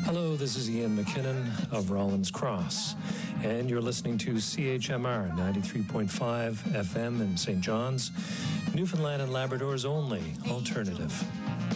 Hello, this is Ian McKinnon of Rollins Cross, and you're listening to CHMR 93.5 FM in St. John's, Newfoundland and Labrador's only alternative.